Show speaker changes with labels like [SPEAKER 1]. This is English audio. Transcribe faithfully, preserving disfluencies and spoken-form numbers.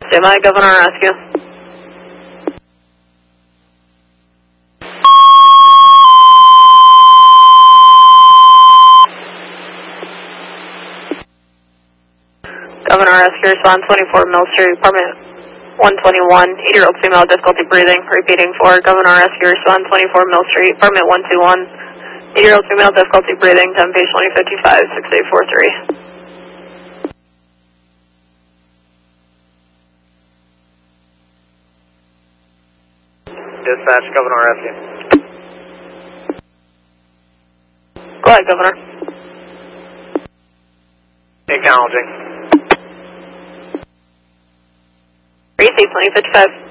[SPEAKER 1] Stand by, Governor Rescue. Governor Rescue, respond twenty-four Mill Street, apartment one twenty-one, eight-year-old female, difficulty breathing. Repeating for Governor Rescue, respond twenty-four Mill Street, apartment one twenty-one, eight-year-old female, difficulty breathing, ten page twenty fifty-five, six eight four three.
[SPEAKER 2] Dispatch, Governor Rescue.
[SPEAKER 1] Go ahead, Governor.
[SPEAKER 2] Acknowledging.
[SPEAKER 1] Receive twenty fifty-five.